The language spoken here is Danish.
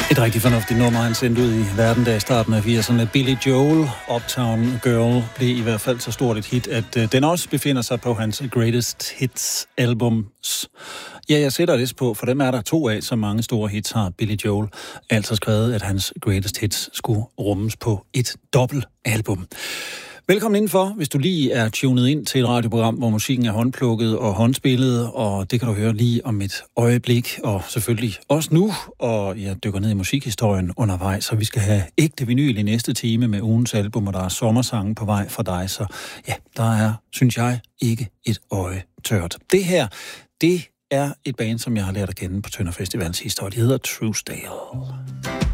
Et rigtig fornuftigt nummer, han sendte ud i verden, der i starten af 80'erne. Billy Joel, Uptown Girl, blev i hvert fald så stort et hit, at den også befinder sig på hans Greatest Hits albums. Ja, jeg sætter det på, for dem er der 2 af, så mange store hits har Billy Joel altså skrevet, at hans Greatest Hits skulle rummes på et dobbeltalbum. Velkommen indenfor, hvis du lige er tunet ind til et radioprogram, hvor musikken er håndplukket og håndspillet, og det kan du høre lige om et øjeblik, og selvfølgelig også nu, og jeg dykker ned i musikhistorien undervejs, så vi skal have ægte vinyl i næste time med ugens album, og der er sommersange på vej fra dig, så ja, der er, synes jeg, ikke et øje tørt. Det her, det er et band, som jeg har lært at kende på Tønder Festivals historie. Det hedder Truesdale.